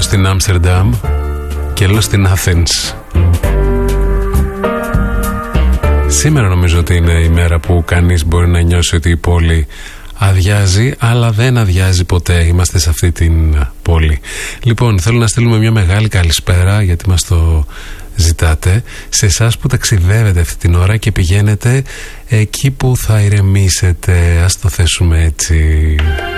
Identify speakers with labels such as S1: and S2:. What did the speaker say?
S1: στην Άμστερνταμ και άλλο στην Athens. Σήμερα νομίζω ότι είναι η μέρα που κανείς μπορεί να νιώσει ότι η πόλη αδειάζει, αλλά δεν αδειάζει ποτέ. Είμαστε σε αυτή την πόλη. Λοιπόν, θέλω να στείλουμε μια μεγάλη καλησπέρα, γιατί μας το ζητάτε, σε εσάς που ταξιδεύετε αυτή την ώρα και πηγαίνετε εκεί που θα ηρεμήσετε. Ας το θέσουμε έτσι.